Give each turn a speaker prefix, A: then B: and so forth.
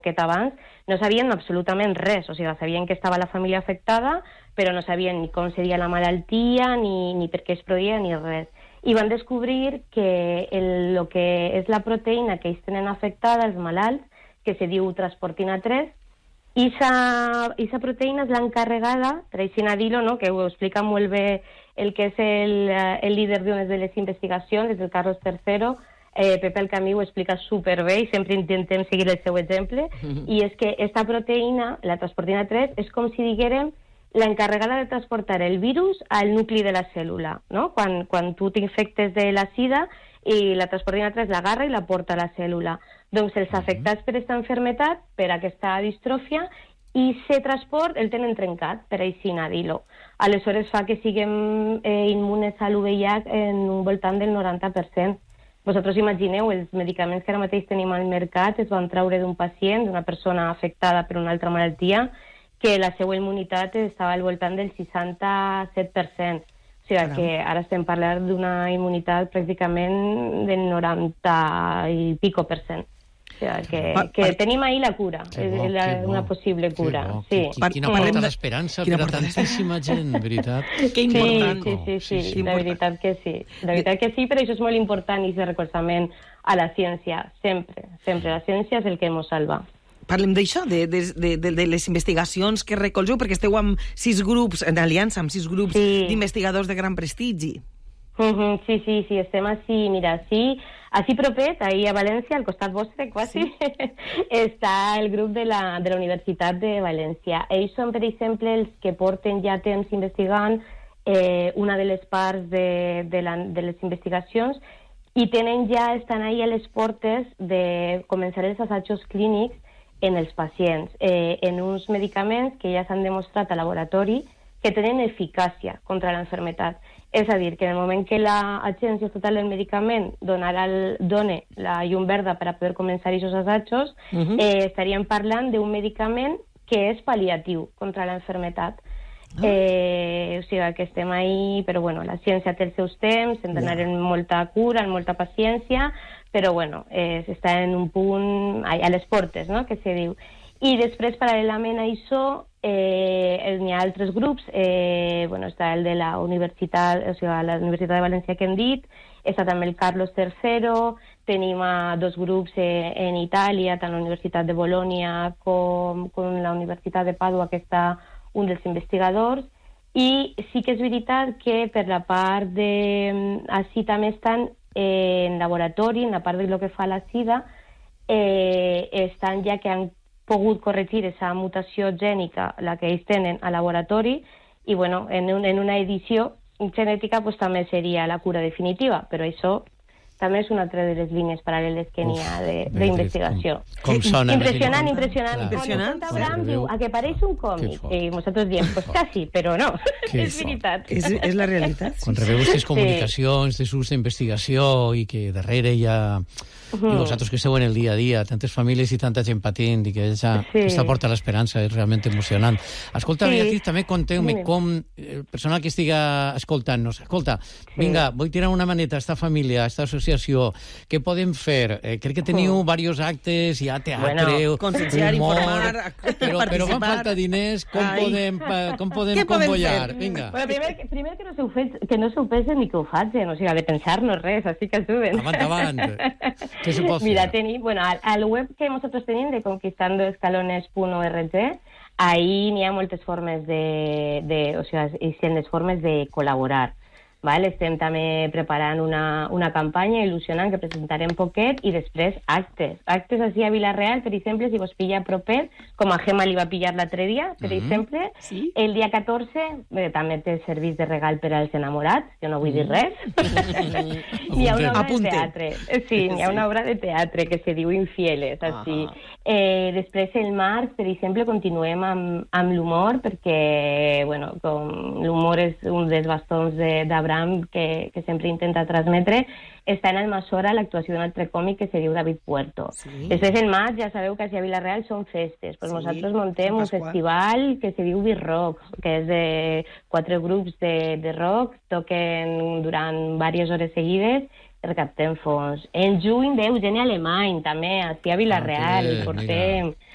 A: poquet abans, no sabien absolutament res, o sigui, sabien que estava la família afectada, però no sabien ni com seria la malaltia, ni per què es produïa, ni res. I van descobrir que el que és la proteïna que ells tenen afectada, els malalts, que se diu transportina 3, i aquesta proteïna és l'encarregada, per així dir-ho, no? Que ho explica molt bé el que és el líder d'unes de les investigacions, és el Carlos III, Pepe Alcamí ho explica superbé i sempre intentem seguir el seu exemple, i és que aquesta proteïna, la transportina 3, és com si diguérem l'encarregada de transportar el virus al nucli de la cèl·lula, no? Quan tu t'infectes de la sida, i la transportina 3 l'agarra i la porta a la cèl·lula. Doncs els afectats per aquesta malaltia, per aquesta distròfia, i aquest transport el tenen trencat, per així dir-ho. Aleshores fa que siguem immunes a l'UVIH en un voltant del 90%. Vosaltres imagineu, els medicaments que ara mateix tenim al mercat es van treure d'un pacient, d'una persona afectada per una altra malaltia, que la seva immunitat estava al voltant del 67%. O sigui que ara estem parlant d'una immunitat pràcticament del 90 i pico per cent. O sigui que tenim ahí la cura, una possible cura.
B: Quina paleta d'esperança per a tantíssima gent, veritat?
A: Que important. Sí, de veritat que sí. De veritat que sí, però això és molt important, i aquest recolzament a la ciència, sempre. Sempre la ciència és el que ens salva.
C: Parlem d'això, de les investigacions que recolzeu, perquè esteu amb 6 grups, en aliança amb 6 grups d'investigadors de gran prestigi.
A: Sí, estem així, mira, així propet, ahir a València, al costat vostre, quasi, està el grup de la Universitat de València. Ells són, per exemple, els que porten ja temps investigant una de les parts de les investigacions, i estan ahí a les portes de començar els assajos clínics en els pacients, en uns medicaments que ja s'han demostrat a laboratori que tenen eficàcia contra la malaltia. És a dir, que en el moment que l'agència estatal del medicament doni la llum verda per a poder començar aquests assajos, estaríem parlant d'un medicament que és pal·liatiu contra la malaltia. O sigui que estem ahí, però bueno, la ciència té els seus temps, hem d'anar amb molta cura, amb molta paciència, però bueno, està en un punt a les portes, no?, que se diu. I després, paral·lelament a això, n'hi ha altres grups, està el de la Universitat, o sigui, la Universitat de València que hem dit, està també el Carlos III, tenim 2 grups en Itàlia, tant la Universitat de Bologna com la Universitat de Pàdua, que està un dels investigadors, i sí que és veritat que per la part de... Així també estan en laboratori, en la part de lo que fa la sida, estan ja que han pogut corregir aquesta mutació gènica, la que ells tenen a laboratori, i bueno, en una edició genètica pues, també seria la cura definitiva, però això també és una altra de les línies paral·leles que n'hi ha d'investigació.
B: Com sona?
A: Impressionant. Quan Abraham diu que pareix un còmic, i nosaltres diem, pues quasi, però no, és veritat.
C: És la realitat.
B: Quan rebeu aquestes comunicacions de sus d'investigació i que darrere hi ha... I vosaltres que esteu en el dia a dia, tantes famílies i tanta gent patint, i que aquesta porta l'esperança és realment emocionant. Escolta, Beatriz, també conteu-me com persona que estiga escoltant-nos. Escolta, vinga, vull tirar una maneta a esta família, a esta associació. Què podem fer? Crec que teniu diversos actes, hi ha teatre,
C: conscienciar, informar,
B: però fan falta diners, com podem convollar? Vinga.
A: Primer que no s'ho pensen ni que ho facin, o sigui, de pensar-nos res, així que ajuden.
B: Avant. Què se pot fer?
A: Mira, al web que nosaltres tenim de conquistandoescalones.org, ahí n'hi ha moltes formes o sigui, les formes de col·laborar. Estem també preparant una campanya il·lusionant que presentarem poquet, i després actes així a Vila-real, per exemple, si vos pilla propet, com a Gemma li va pillar l'altre dia, per exemple, el dia 14 també té servís de regal per als enamorats, jo no vull dir res. N'hi ha una obra de teatre, n'hi ha una obra de teatre que se diu Infieles, així. Després el març, per exemple, continuem amb l'humor, perquè l'humor és un dels bastons d'Abraham que sempre intenta transmetre. Està en Almassora l'actuació d'un altre còmic que se diu David Puerto. Després en maig, ja sabeu que a Vila-real són festes, però nosaltres montem un festival que se diu Birrock, que és de 4 grups de rock, toquen durant diverses hores seguides, recaptem fons. En juny ve Eugeni Alemany, també, així a Vila-real, portem...